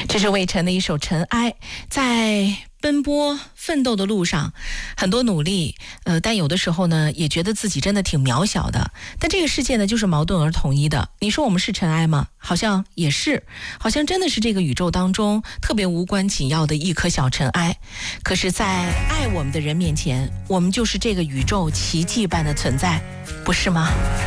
这是魏晨的一首《尘埃》。在奔波奋斗的路上，很多努力，但有的时候呢，也觉得自己真的挺渺小的。但这个世界呢，就是矛盾而统一的。你说我们是尘埃吗？好像也是，好像真的是这个宇宙当中特别无关紧要的一颗小尘埃。可是，在爱我们的人面前，我们就是这个宇宙奇迹般的存在，不是吗？